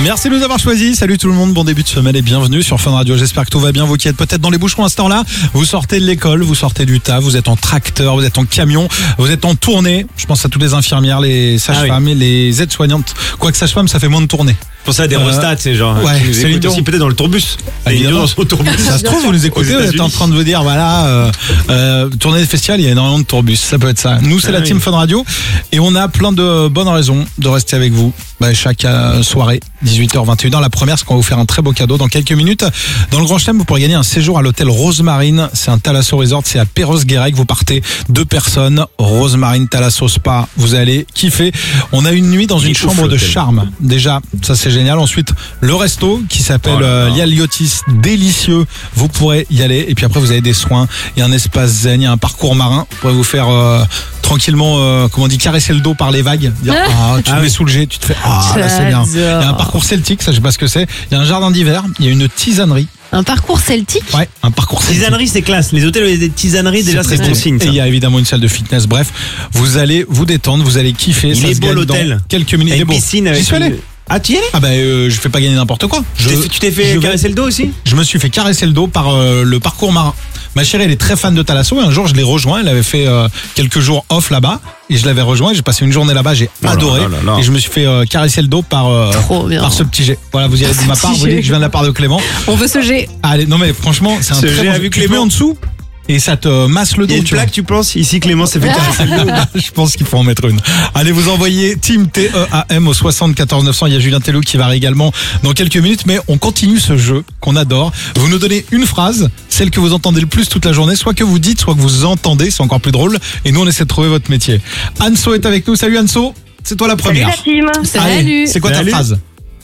Merci de nous avoir choisis. Salut tout le monde, bon début de semaine et bienvenue sur Fun Radio. J'espère que tout va bien. Vous qui êtes peut-être dans les bouchons à ce temps-là, vous sortez de l'école, vous sortez du taf, vous êtes en tracteur, vous êtes en camion, vous êtes en tournée. Je pense à toutes les infirmières, les sages-femmes et les aides-soignantes. Quoique sage-femme, ça fait moins de tournées. Pour ça, des restats, c'est genre. Ouais, qui nous c'est écoutent aussi peut-être dans le tourbus. Dans son tourbus. Ça se trouve, vous nous écoutez, vous êtes en train de vous dire, voilà, tournée des festivals, il y a énormément de tourbus. Ça peut être ça. Nous, c'est la team Fun Radio et on a plein de bonnes raisons de rester avec vous. Chaque soirée, 18h, 21h. La première, c'est qu'on va vous faire un très beau cadeau dans quelques minutes. Dans le Grand Chelem, vous pourrez gagner un séjour à l'hôtel Rosemarine. C'est un Thalasso Resort, c'est à Perros-Guirec. Vous partez 2 personnes, Rosemarine, Thalasso Spa. Vous allez kiffer. On a une nuit dans une chambre de charme. Déjà, ça c'est génial. Ensuite, le resto qui s'appelle Lialiotis, délicieux. Vous pourrez y aller. Et puis après, vous avez des soins. Il y a un espace zen, il y a un parcours marin. Vous pourrez vous faire tranquillement, comment on dit, caresser le dos par les vagues. Dire, tu te mets sous le jet, tu te fais, là, c'est bien. Il y a un parcours celtique, ça je sais pas ce que c'est. Il y a un jardin d'hiver, il y a une tisanerie. Un parcours celtique? Ouais, un parcours celtique. Tisanerie, c'est classe. Les hôtels où il y a des tisaneries, déjà, c'est bon signe. Et il y a évidemment une salle de fitness. Bref, vous allez vous détendre, vous allez kiffer. Il est beau l'hôtel. Quelques minutes. Il y a une piscine avec. J'y suis allé. Ah, tu y es allé? Ah je fais pas gagner n'importe quoi. Tu t'es fait caresser le dos aussi? Je me suis fait caresser le dos par le parcours marin. Ma chérie, elle est très fan de Thalasso et un jour je l'ai rejoint, elle avait fait quelques jours off là-bas et je l'avais rejoint et j'ai passé une journée là-bas, j'ai adoré et je me suis fait caresser le dos par ce petit jet. Voilà, vous y allez de ma part, vous dites que je viens de la part de Clément. On veut ce jet. Allez, non mais franchement, c'est un ce très jet bon a vu jet. Clément Tu mets en dessous et ça te masse le dos. Il y a une plaque, tu penses? Ici, Clément s'est fait caresser le dos. Je pense qu'il faut en mettre une. Allez, vous envoyez Team TEAM au 74 900. Il y a Julien Tellou qui va également dans quelques minutes. Mais on continue ce jeu qu'on adore. Vous nous donnez une phrase, celle que vous entendez le plus toute la journée, soit que vous dites, soit que vous entendez. C'est encore plus drôle. Et nous, on essaie de trouver votre métier. Anso est avec nous. Salut Anso. C'est toi la première. Salut la team. Salut. Allez, c'est quoi ta phrase?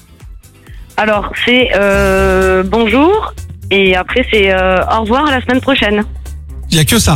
Alors, c'est bonjour. Et après, c'est au revoir à la semaine prochaine. Il y a que ça.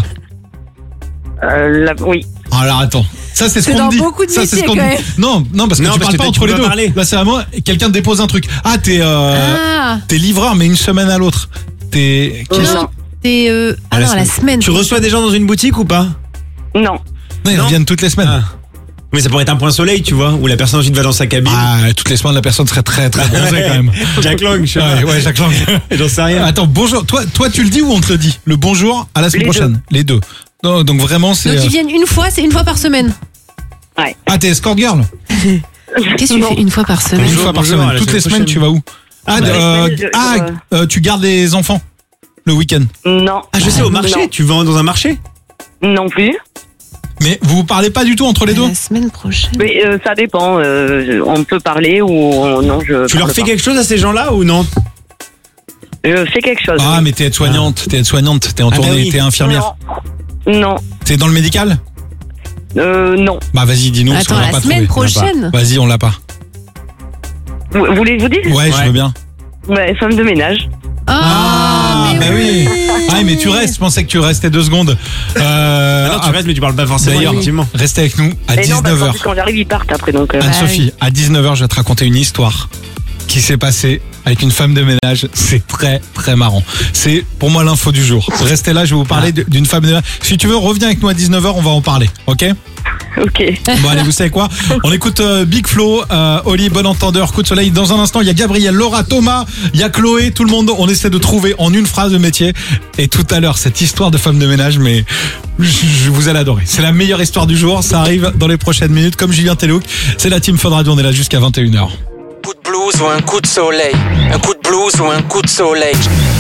Oui. Alors attends, ça c'est ce qu'on dans dit. beaucoup de Ça c'est ce métiers, qu'on quand dit. même. Non, parce que tu parles pas entre les deux. Parler. Là c'est vraiment quelqu'un dépose un truc. Ah t'es livreur mais une semaine à l'autre. T'es Non. T'es à la semaine. Tu reçois des gens dans une boutique ou pas? Non. Non, ils Non. reviennent toutes les semaines. Mais ça pourrait être un point soleil, tu vois, où la personne ensuite va dans sa cabine. Toutes les semaines la personne serait très très bronzée quand même. Jack Lang, je sais pas. Ouais, Jacques Lang. J'en sais rien. Attends, bonjour. Toi tu le dis ou on te le dit? Le bonjour à la semaine Les prochaine. Les deux. Non, donc vraiment c'est. Donc ils viennent une fois, c'est une fois par semaine. Ouais. Ah t'es escort girl? Qu'est-ce que tu fais une fois par semaine? Une fois par bonjour, à semaine. la Toutes les semaine semaines tu vas où? Tu gardes les enfants le week-end. Non. Ah, je sais, au marché. Non. Tu vends dans un marché? Non plus. Mais vous vous parlez pas du tout entre les deux? La semaine prochaine. Mais ça dépend. On peut parler ou non. Tu leur fais quelque chose à ces gens-là ou non? Je fais quelque chose. Ah mais t'es aide-soignante, t'es en Ah, tournée, bah oui. t'es infirmière. Non. T'es dans le médical? Non. Bah vas-y, dis-nous. parce Attends, qu'on l'a la pas semaine trouvé. prochaine. Vas-y, on l'a pas. Vous voulez que je vous dise? Ouais, je veux bien. Ouais, femme de ménage. Mais bah oui. Ah, mais tu restes, je pensais que tu restais 2 secondes. Non, tu restes, mais tu parles pas forcément, D'ailleurs, effectivement. restez avec nous à Mais non, parce qu'en 19h. plus, quand j'arrive, ils partent après. Donc, Anne-Sophie, à 19h, je vais te raconter une histoire qui s'est passée avec une femme de ménage. C'est très, très marrant. C'est pour moi l'info du jour. Restez là, je vais vous parler d'une femme de ménage. Si tu veux, reviens avec nous à 19h, on va en parler. Ok? ok. Bon allez, vous savez quoi? On écoute Big Flo, Oli, bon entendeur, coup de soleil. Dans un instant, il y a Gabriel, Laura, Thomas, il y a Chloé, tout le monde. On essaie de trouver en une phrase de métier. Et tout à l'heure, cette histoire de femme de ménage, mais vous allez adorer. C'est la meilleure histoire du jour. Ça arrive dans les prochaines minutes. Comme Julien Tellou, c'est la team Fun Radio. On est là jusqu'à 21h. Coup de blues ou un coup de soleil, un coup de blues ou un coup de soleil.